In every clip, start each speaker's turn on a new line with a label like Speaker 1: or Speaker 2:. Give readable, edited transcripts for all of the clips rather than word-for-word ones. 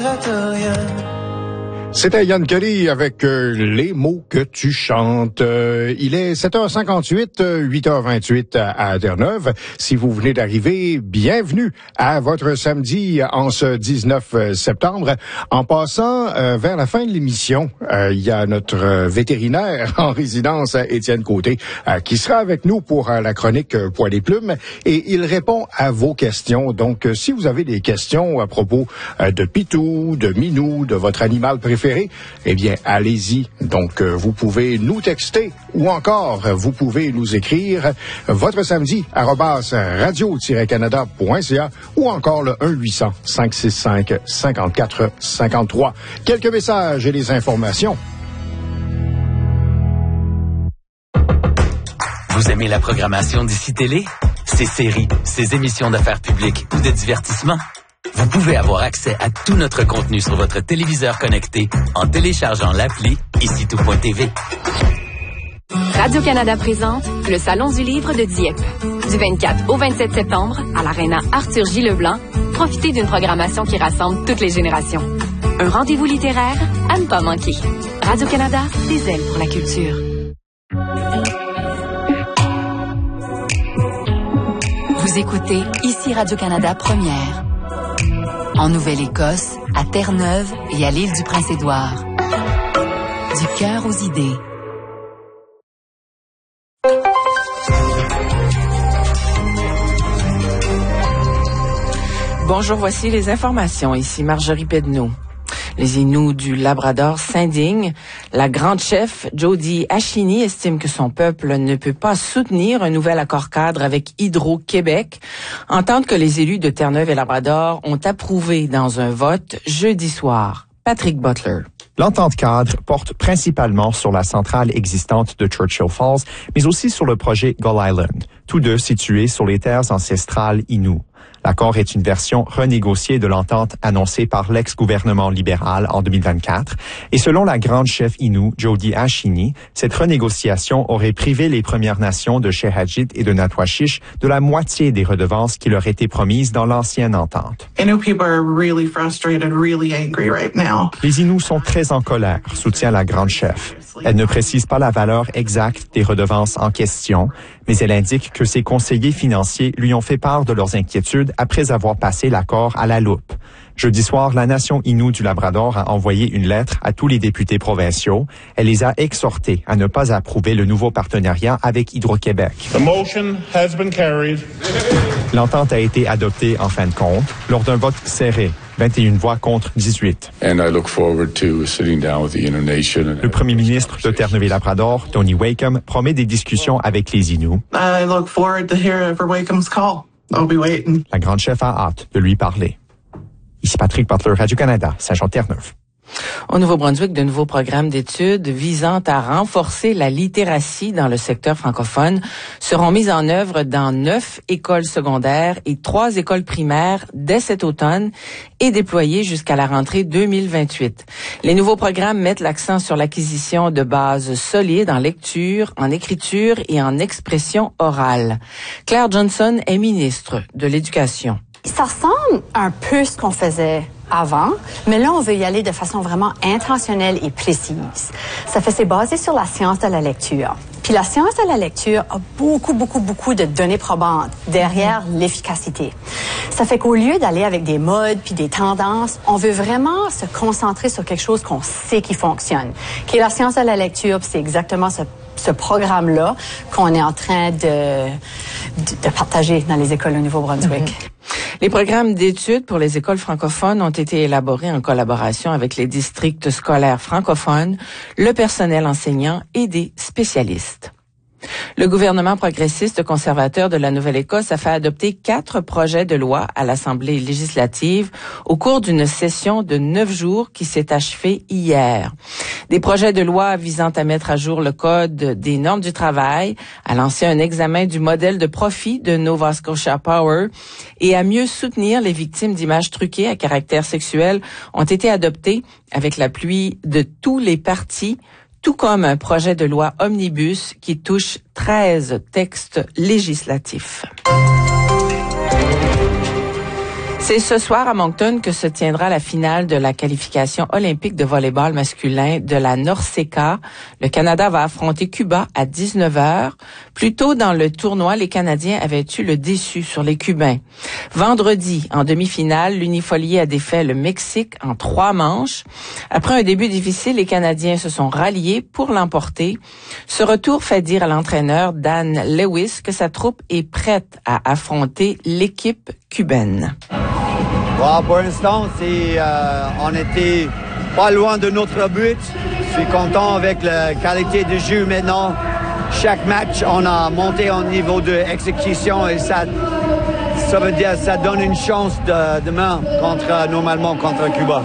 Speaker 1: C'était Yann Kelly avec les mots que tu chantes. Il est 7h58, 8h28 à Terre-Neuve. Si vous venez d'arriver, bienvenue à votre samedi en ce 19 septembre. En passant vers la fin de l'émission, il y a notre vétérinaire en résidence, Étienne Côté, qui sera avec nous pour la chronique Poil et Plumes, et il répond à vos questions. Donc, si vous avez des questions à propos de Pitou, de Minou, de votre animal préféré, eh bien, allez-y. Donc, vous pouvez nous texter ou encore, vous pouvez nous écrire votre samedi @radio-canada.ca ou encore le 1-800-565-5453. Quelques messages et les informations.
Speaker 2: Vous aimez la programmation d'ici Télé? Ses séries, ses émissions d'affaires publiques ou de divertissement? Vous pouvez avoir accès à tout notre contenu sur votre téléviseur connecté en téléchargeant l'appli ICITO.tv.
Speaker 3: Radio-Canada présente le Salon du livre de Dieppe. Du 24 au 27 septembre, à l'Aréna Arthur J. Leblanc, profitez d'une programmation qui rassemble toutes les générations. Un rendez-vous littéraire à ne pas manquer. Radio-Canada, des ailes pour la culture.
Speaker 4: Vous écoutez ici Radio-Canada Première. En Nouvelle-Écosse, à Terre-Neuve et à l'île du Prince-Édouard. Du cœur aux idées.
Speaker 5: Bonjour, voici les informations. Ici Marjorie Pedneau. Les Inuits du Labrador s'indignent. La grande chef, Jody Ashini, estime que son peuple ne peut pas soutenir un nouvel accord-cadre avec Hydro-Québec, entente que les élus de Terre-Neuve et Labrador ont approuvé dans un vote jeudi soir. Patrick Butler.
Speaker 6: L'entente cadre porte principalement sur la centrale existante de Churchill Falls, mais aussi sur le projet Gull Island, tous deux situés sur les terres ancestrales Inuits. L'accord est une version renégociée de l'entente annoncée par l'ex-gouvernement libéral en 2024. Et selon la grande chef Innu, Jody Ashini, cette renégociation aurait privé les Premières Nations de Shehadjit et de Natwachish de la moitié des redevances qui leur étaient promises dans l'ancienne entente. Les Inuits sont très en colère, soutient la grande chef. Elle ne précise pas la valeur exacte des redevances en question, mais elle indique que ses conseillers financiers lui ont fait part de leurs inquiétudes après avoir passé l'accord à la loupe. Jeudi soir, la nation Innu du Labrador a envoyé une lettre à tous les députés provinciaux. Elle les a exhortés à ne pas approuver le nouveau partenariat avec Hydro-Québec. L'entente a été adoptée en fin de compte lors d'un vote serré. 21 voix contre 18. Le premier ministre de Terre-Neuve et Labrador, Tony Wakeham, promet des discussions avec les Inuits. La grande chef a hâte de lui parler. Ici Patrick Butler, Radio-Canada, Saint-Jean-Terre-Neuve.
Speaker 5: Au Nouveau-Brunswick, de nouveaux programmes d'études visant à renforcer la littératie dans le secteur francophone seront mis en œuvre dans 9 écoles secondaires et 3 écoles primaires dès cet automne et déployés jusqu'à la rentrée 2028. Les nouveaux programmes mettent l'accent sur l'acquisition de bases solides en lecture, en écriture et en expression orale. Claire Johnson est ministre de l'Éducation.
Speaker 7: Ça ressemble un peu à ce qu'on faisait avant, mais là, on veut y aller de façon vraiment intentionnelle et précise. C'est basé sur la science de la lecture. Puis la science de la lecture a beaucoup de données probantes derrière l'efficacité. Ça fait qu'au lieu d'aller avec des modes puis des tendances, on veut vraiment se concentrer sur quelque chose qu'on sait qui fonctionne, qui est la science de la lecture, puis c'est exactement ce programme-là qu'on est en train de partager dans les écoles au Nouveau-Brunswick.
Speaker 5: Les programmes d'études pour les écoles francophones ont été élaborés en collaboration avec les districts scolaires francophones, le personnel enseignant et des spécialistes. Le gouvernement progressiste conservateur de la Nouvelle-Écosse a fait adopter 4 projets de loi à l'Assemblée législative au cours d'une session de 9 jours qui s'est achevée hier. Des projets de loi visant à mettre à jour le Code des normes du travail, à lancer un examen du modèle de profit de Nova Scotia Power et à mieux soutenir les victimes d'images truquées à caractère sexuel ont été adoptés avec l'appui de tous les partis, tout comme un projet de loi omnibus qui touche 13 textes législatifs. C'est ce soir à Moncton que se tiendra la finale de la qualification olympique de volley-ball masculin de la NORCECA. Le Canada va affronter Cuba à 19h. Plus tôt dans le tournoi, les Canadiens avaient eu le déçu sur les Cubains. Vendredi, en demi-finale, l'Unifolier a défait le Mexique en 3 manches. Après un début difficile, les Canadiens se sont ralliés pour l'emporter. Ce retour fait dire à l'entraîneur Dan Lewis que sa troupe est prête à affronter l'équipe cubaine.
Speaker 8: Bon, pour l'instant, on était pas loin de notre but. Je suis content avec la qualité du jeu maintenant. Chaque match, on a monté en niveau d'exécution et ça veut dire ça donne une chance demain normalement contre Cuba.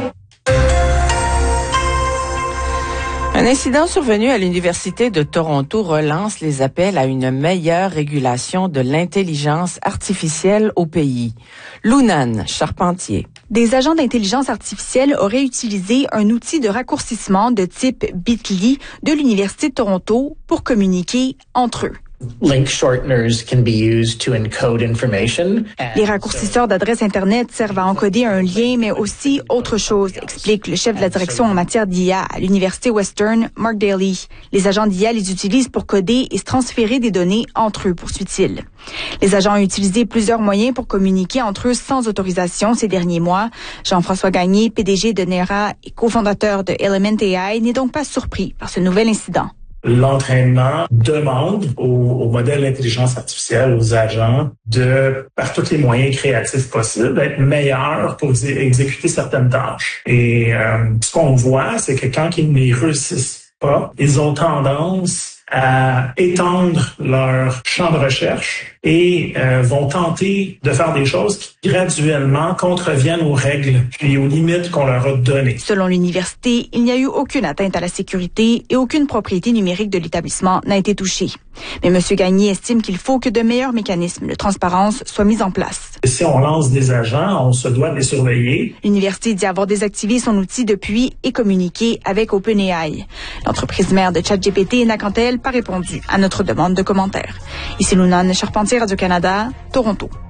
Speaker 5: Un incident survenu à l'Université de Toronto relance les appels à une meilleure régulation de l'intelligence artificielle au pays. Lounan Charpentier.
Speaker 9: Des agents d'intelligence artificielle auraient utilisé un outil de raccourcissement de type Bitly de l'Université de Toronto pour communiquer entre eux.
Speaker 10: Link shorteners can be used to encode information.
Speaker 9: Les raccourcisseurs d'adresses Internet servent à encoder un lien, mais aussi autre chose, explique le chef de la direction en matière d'IA à l'Université Western, Mark Daly. Les agents d'IA les utilisent pour coder et se transférer des données entre eux, poursuit-il. Les agents ont utilisé plusieurs moyens pour communiquer entre eux sans autorisation ces derniers mois. Jean-François Gagné, PDG de Nera et cofondateur de Element AI, n'est donc pas surpris par ce nouvel incident.
Speaker 11: L'entraînement demande aux modèles d'intelligence artificielle, aux agents, de, par tous les moyens créatifs possibles, d'être meilleurs pour exécuter certaines tâches. Et ce qu'on voit, c'est que quand ils n'y réussissent pas, ils ont tendance à étendre leur champ de recherche et vont tenter de faire des choses qui graduellement contreviennent aux règles et aux limites qu'on leur a données.
Speaker 9: Selon l'université, il n'y a eu aucune atteinte à la sécurité et aucune propriété numérique de l'établissement n'a été touchée. Mais M. Gagné estime qu'il faut que de meilleurs mécanismes de transparence soient mis en place.
Speaker 11: Si on lance des agents, on se doit de les surveiller.
Speaker 9: L'université dit avoir désactivé son outil depuis et communiqué avec OpenAI. L'entreprise mère de ChatGPT n'a quant à elle pas répondu à notre demande de commentaires. Ici Lounan Charpentier, Radio-Canada, Toronto.